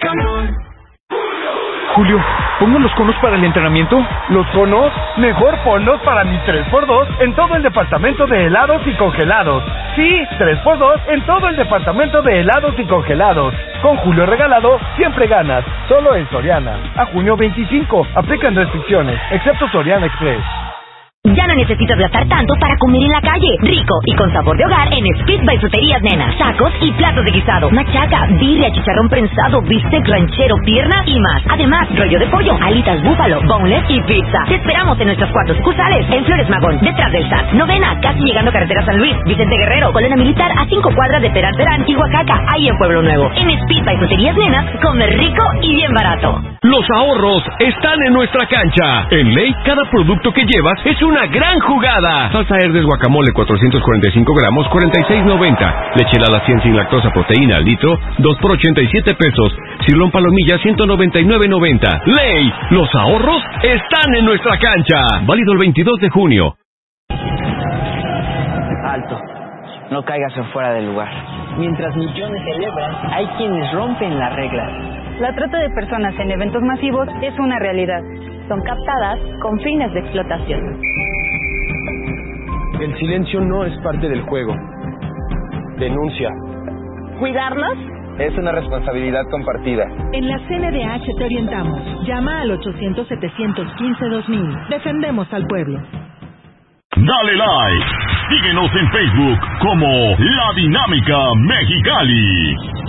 Julio, ¿pongo los conos para el entrenamiento? ¿Los conos? Mejor ponlos para mi 3x2 en todo el departamento de helados y congelados. Sí, 3x2 en todo el departamento de helados y congelados. Con Julio regalado, siempre ganas. Solo en Soriana. A junio 25. Aplican restricciones, excepto Soriana Express. Ya no necesitas gastar tanto para comer en la calle. Rico y con sabor de hogar en Speed by Fruterías Nena. Tacos y platos de guisado, machaca, birria, chicharrón prensado, bistec ranchero, pierna y más. Además, rollo de pollo, alitas búfalo, boneless y pizza. Te esperamos en nuestras 4 sucursales. En Flores Magón, detrás del SAT. Novena, casi llegando a Carretera San Luis. Vicente Guerrero, Colonia Militar, a 5 cuadras de Peralta y Oaxaca. Ahí en Pueblo Nuevo. En Speed by Fruterías Nena, comer rico y bien barato. Los ahorros están en nuestra cancha. En Ley, cada producto que llevas es una gran jugada. Salsa Herdes guacamole 445 gramos, 46.90. Leche helada 100 sin lactosa proteína al litro, 2 por 87 pesos. Cirlón palomilla 199.90. Ley, los ahorros están en nuestra cancha. Válido el 22 de junio. Alto. No caigas fuera del lugar. Mientras millones celebran, hay quienes rompen las reglas. La trata de personas en eventos masivos es una realidad. Son captadas con fines de explotación. El silencio no es parte del juego. Denuncia. ¿Cuidarlos? Es una responsabilidad compartida. En la CNDH te orientamos. Llama al 800-715-2000. Defendemos al pueblo. Dale like. Síguenos en Facebook como La Dinámica Mexicali.